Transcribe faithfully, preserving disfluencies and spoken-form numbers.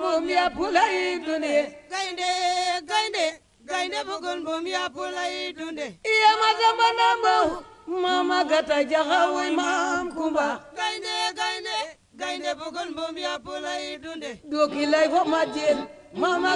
mbum ya pulay dunde gaynde gaynde gaynde bugul mbum ya pulay dunde iya mazamba nambo mama gata jaxawoy mam kumba gaynde gaynde gaynde bugul mbum ya pulay dunde doki lay fo majel mama